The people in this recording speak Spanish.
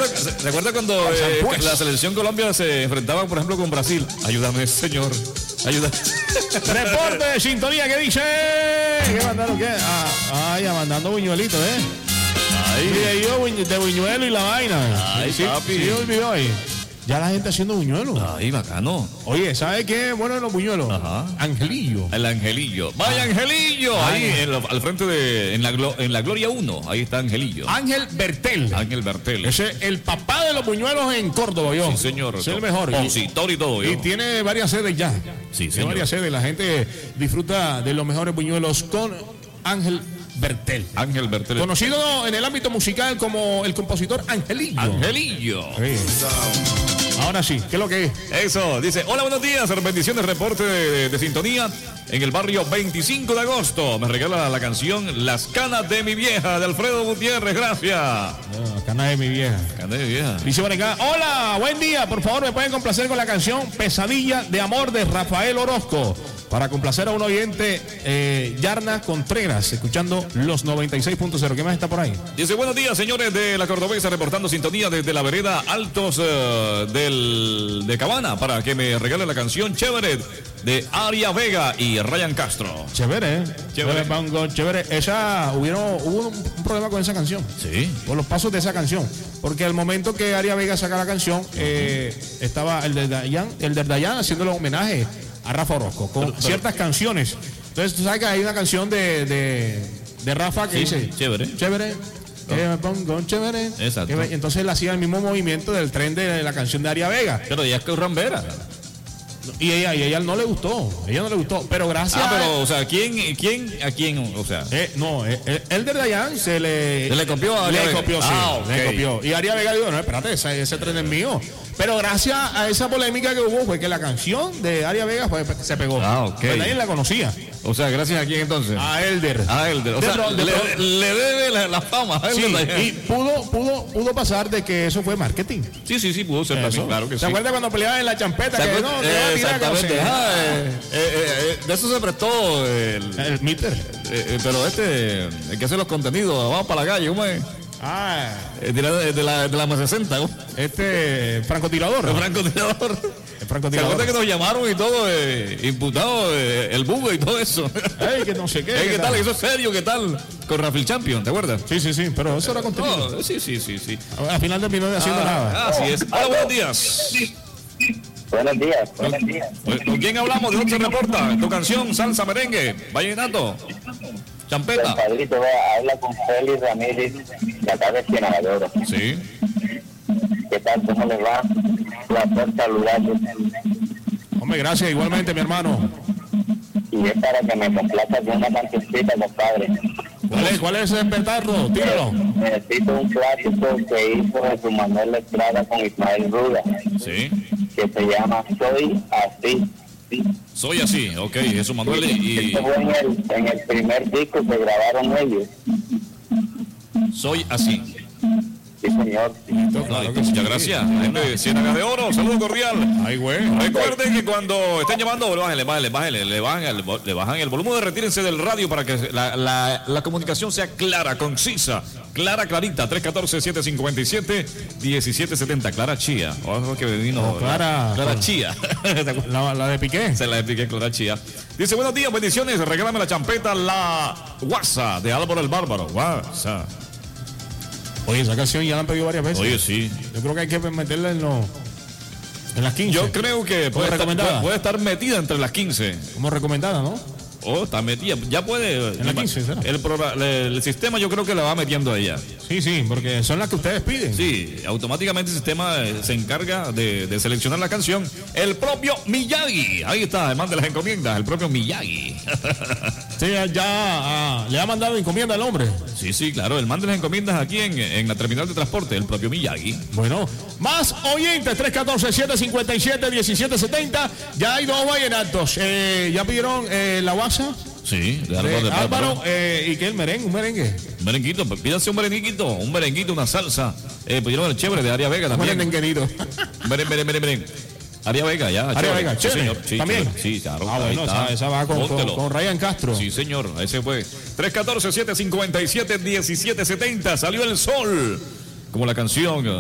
¿Recuerda cuando la selección Colombia se enfrentaba, por ejemplo, con Brasil? Ayúdame, señor. Ayúdame. Reporte de sintonía que dice. ¿Qué mandaron? ¿Qué? Ya mandando buñuelitos, Video de buñuelo y la vaina. Ay, sí, papi. Sí, olvidó ahí. Ya la gente haciendo buñuelos. Ay, bacano. Oye, ¿sabe qué? Bueno, los buñuelos. Ajá. Angelillo. El Angelillo. ¡Vaya Angelillo! Ahí al frente de. En la Gloria 1. Ahí está Angelillo. Ángel Bertel. Ángel Bertel. Ese es el papá de los buñuelos en Córdoba, yo. Sí, señor. Es el mejor. Compositor y todo, Y tiene varias sedes ya. Sí, tiene varias sedes. La gente disfruta de los mejores buñuelos con Ángel Bertel. Ángel Bertel. Conocido en el ámbito musical como el compositor Angelillo. Angelillo. Sí. Ahora sí, ¿qué es lo que es? Eso, dice, hola, buenos días, bendiciones, reporte de sintonía en el barrio 25 de agosto. Me regala la canción Las Canas de mi Vieja, de Alfredo Gutiérrez, gracias. Canas de mi vieja. Canas de mi vieja. Dice por acá, hola, buen día, por favor me pueden complacer con la canción Pesadilla de Amor de Rafael Orozco. Para complacer a un oyente, Yarna Contreras, escuchando los 96.0. ¿Qué más está por ahí? Dice, buenos días, señores de la Cordobesa, reportando sintonía desde la vereda Altos de Cabana, para que me regale la canción Chévere de Aria Vega y Ryan Castro. Chévere, Chévere. Chévere. Hubo un problema con esa canción. Sí. Por los pasos de esa canción. Porque al momento que Aria Vega saca la canción, estaba el de Dayan haciéndole homenaje a Rafa Orozco con ciertas canciones. Entonces tú sabes que hay una canción de Rafa que dice Chévere. Que me pongo chévere. Exacto. Entonces él hacía el mismo movimiento del tren de la canción de Aria Vega. Pero ya es que es rambera. Y ella no le gustó. Pero gracias. O sea, ¿a quién? O sea. El de Dayan se le copió a Aria Le Vega. copió, sí. Okay. Le copió. Y Aria Vega dijo, no, espérate, ese tren es mío. Pero gracias a esa polémica que hubo fue que la canción de Aria Vega se pegó. Ok. Pues nadie la conocía. O sea, gracias a quién entonces. A Elder. O sea, le debe la fama a Sí, Elder. y pudo pasar de que eso fue marketing. Sí, pudo ser también, claro que sí. ¿Se acuerda cuando peleaban en la champeta? Que no, exactamente. De eso se prestó el Mitter. pero el que hace los contenidos, vamos para la calle, ¿cómo es? De la M60, ¿no? Francotirador. El francotirador. ¿Se acuerda que nos llamaron y todo, imputados, el bugo y todo eso? Que no sé qué. ¿Qué tal? Eso es serio, ¿qué tal? Con Rafael Champion, ¿te acuerdas? Sí, pero eso era contenido. Sí. Al final terminó de haciendo nada. Así es. Hola, buenos días. Buenos días. ¿Con quién hablamos? ¿De dónde se reporta? ¿Tu canción, salsa, merengue, vallenato, champeta? Compadrito, habla con Félix Ramírez, de acá de Cienadoro. Sí. ¿Qué tal? ¿Cómo les va? Placer saludarlos. Hombre, gracias, igualmente, mi hermano. Y es para que me complazca con una cancioncita, compadre. ¿Cuál es el petardo? Tíralo. Necesito un clásico que hizo Jesús Manuel Estrada con Ismael Ruda. Sí. Que se llama Soy Así. Soy así, ok, Jesús Manuel y... Esto fue en el primer disco que grabaron ellos. Soy así. Sí, señor. Muchas gracias. La gente de Ciénaga de Oro, saludo cordial. Ay, güey. Recuerden que cuando estén llamando, le bajan el volumen, retírense del radio para que la comunicación sea clara, concisa, clarita. 314-757-1770. Clara Chía. Ojo que vino. Clara Chía. La de Piqué. Se la de Piqué, Clara Chía. Dice, buenos días, bendiciones. Regálame la champeta, la guasa de Álvaro el Bárbaro. Guasa. Oye, esa canción ya la han pedido varias veces. Oye, sí. Yo creo que hay que meterla en las 15. Yo creo que puede estar metida entre las 15. Como recomendada, ¿no? Está metida. Ya puede. En las 15, ¿será? El sistema yo creo que la va metiendo ella. Sí, porque son las que ustedes piden. Sí, automáticamente el sistema se encarga de seleccionar la canción. El propio Miyagi. Ahí está, el man de las encomiendas, el propio Miyagi. Sí, ya le ha mandado encomienda al hombre. Sí, claro, el man de las encomiendas aquí en la terminal de transporte, el propio Miyagi. Bueno, más oyentes, 314-757-1770. Ya hay dos vallenatos. Ya pidieron la guasa. Sí, de Álvaro, ¿y qué? ¿Un merengue? Un merenguito, pídanse un merenguito, una salsa. Pidieron el chévere de Aria Vega también. Merenguito. Merengue. Aria Vega, ya. Aria Vega, sí, señor. Sí, ¿también? Chévere. Sí, claro. Bueno, esa va con Ryan Castro. Sí, señor, ese fue. 314-757-1770. Salió el sol. Como la canción